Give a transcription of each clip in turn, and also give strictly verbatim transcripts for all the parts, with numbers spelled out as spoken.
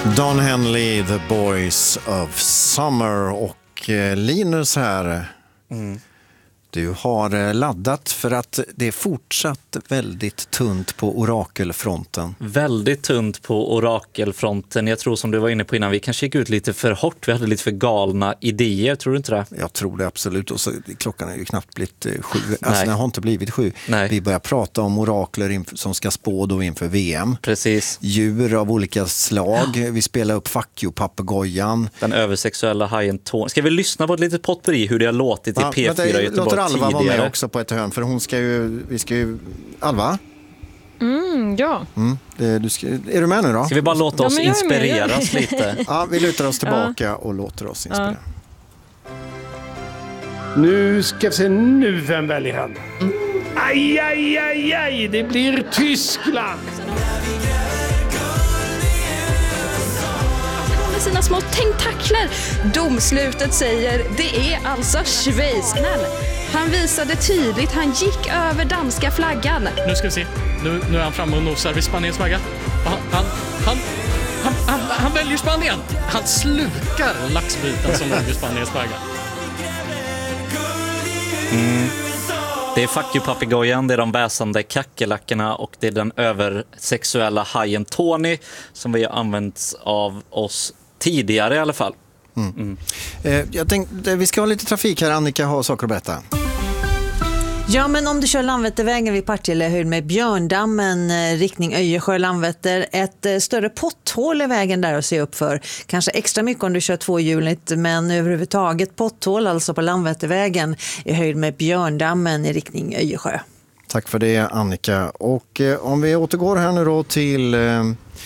Don Henley, The Boys of Summer och eh, Linus här. Mm. Du har laddat för att det är fortsatt väldigt tunt på orakelfronten. Väldigt tunt på orakelfronten. Jag tror som du var inne på innan, vi kanske gick ut lite för hårt. Vi hade lite för galna idéer, tror du inte det? Jag tror det absolut. Och så, klockan är ju knappt blivit sju. Alltså den har inte blivit sju. Nej. Vi börjar prata om orakler inför, som ska spå då inför V M. Precis. Djur av olika slag. Ja. Vi spelar upp Fuck you, papegojan. Den översexuella hajen Tony. Ska vi lyssna på ett litet potpurri hur det har låtit i ja, P fyra i Göteborg låter Alva tidigare? Vara med också på ett hörn, för hon ska ju, vi ska ju, Alva? Mm, ja. Mm, det, du ska, är du med nu då? Ska vi bara låta oss ja, inspireras lite? Ja, vi lutar oss tillbaka ja. och låter oss inspirera. Ja. Nu ska vi se, nu vem väljer han? Mm. Aj, aj, aj, aj, det blir Tyskland! Med sina små tentakler. Domslutet säger det är alltså Schweiz. Han visade tydligt, han gick över danska flaggan. Nu ska vi se, nu, nu är han framme och nosar vid Spaniens flagga. Han, han, han, han, han, han väljer Spanien. Han slukar laxbiten som låg vid Spaniens flagga. Mm. Det är Fuck you, papegojan, det är de väsande kackerlackorna och det är den översexuella hajen Tony som vi har använt av oss tidigare i alla fall. Mm. Mm. Eh, jag tänkte, vi ska ha lite trafik här. Annika har saker att berätta. Ja, men om du kör Landvettervägen vid Partille höjd med Björndammen, riktning Öjersjö Landvetter, ett eh, större potthål i vägen där att se upp för. Kanske extra mycket om du kör tvåhjuligt, men överhuvudtaget potthål alltså på Landvettervägen i höjd med Björndammen i riktning Öjersjö. Tack för det, Annika. Och eh, om vi återgår här nu då till eh,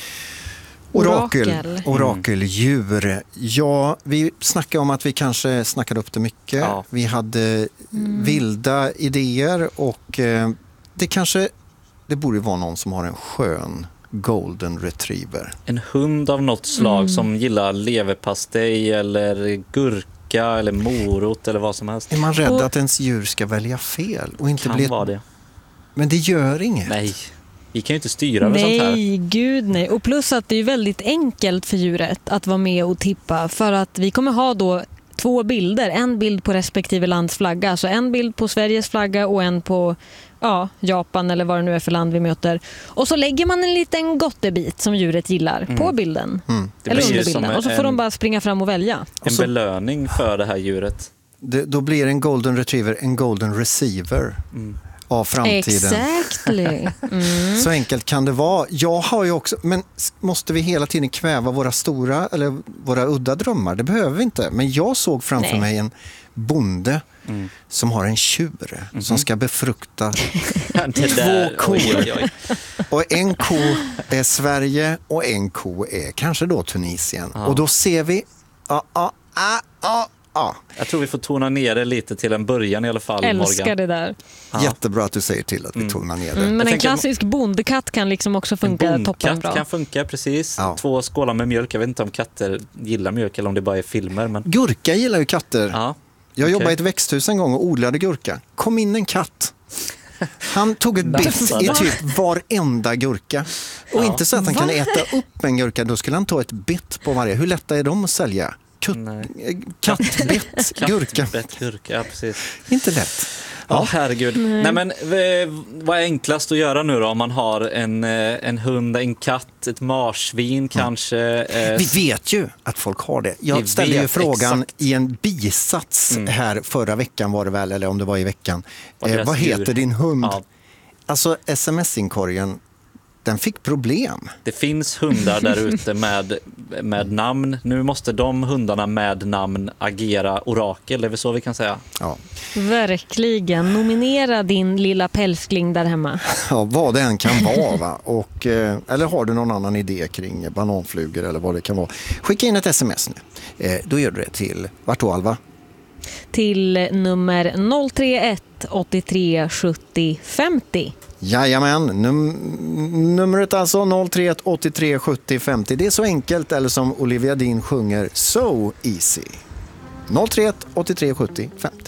orakel, Orakel. orakeldjur. Ja, vi snackade om att vi kanske snackade upp det mycket. Ja. Vi hade mm. vilda idéer och eh, det kanske, det borde vara någon som har en skön golden retriever. En hund av något slag mm. som gillar leverpastej eller gurka eller morot eller vad som helst. Är man rädd och, att ens djur ska välja fel? Och inte kan bli ett... vara det. Men det gör inget. Nej. Vi kan ju inte styra med Nej, sånt här. Nej, gud nej. Och plus att det är väldigt enkelt för djuret att vara med och tippa. För att vi kommer ha då två bilder. En bild på respektive lands flagga. Alltså en bild på Sveriges flagga och en på ja, Japan eller vad det nu är för land vi möter. Och så lägger man en liten gottebit som djuret gillar mm. på bilden. Mm. Eller under bilden. Och så får en, de bara springa fram och välja. En så, belöning för det här djuret. Det, då blir en golden retriever en golden receiver. Mm. Av framtiden. Exactly. Mm. Så enkelt kan det vara. Jag har ju också, men måste vi hela tiden kväva våra stora eller våra udda drömmar? Det behöver vi inte. Men jag såg framför Nej. mig en bonde mm. som har en tjur mm. som ska befrukta två kor. Oj, oj. Och en ko är Sverige och en ko är kanske då Tunisien. Ja. Och då ser vi ja, ja, ja, ja. Ja. Jag tror vi får tona ner det lite till en början i alla fall. Älskar Morgan. det där. Ja. Jättebra att du säger till att vi mm. tonar ner det. Mm, men jag en klassisk bondekatt kan liksom också funka toppen bra. kan funka, precis. Ja. Två skålar med mjölk. Jag vet inte om katter gillar mjölk eller om det bara är filmer. Men... Gurka gillar ju katter. Ja. Jag okay. jobbade i ett växthus en gång och odlade gurka. Kom in en katt. Han tog ett bitt i typ varenda gurka. Och ja. inte så att han kan äta upp en gurka. Då skulle han ta ett bitt på varje. Hur lätta är de att sälja? Kattbett gurka. Kattbett gurka, ja, precis. Inte lätt. Ja, oh, herregud. Nej. Nej, men vad är enklast att göra nu då om man har en, en hund, en katt, ett marsvin mm. kanske? Eh... Vi vet ju att folk har det. Jag Vi ställde ju frågan exakt. i en bisats mm. här förra veckan var det väl, eller om det var i veckan. Eh, vad heter djur? din hund? Ja. Alltså sms-inkorgen, den fick problem. Det finns hundar där ute med, med namn. Nu måste de hundarna med namn agera orakel. Det är väl så vi kan säga. Ja. Verkligen. Nominera din lilla pälskling där hemma. Ja, vad det än kan vara. Va? Och, eller har du någon annan idé kring bananflugor eller vad det kan vara? Skicka in ett sms nu. Då gör du det till, vart då Alva? Till nummer noll tre ett åttiotre sjuttio femtio. Jajamän, Num- numret alltså noll tre ett åttiotre sjuttio femtio. Det är så enkelt, eller som Olivia Dean sjunger, so easy. noll tre ett åttiotre sjuttio femtio.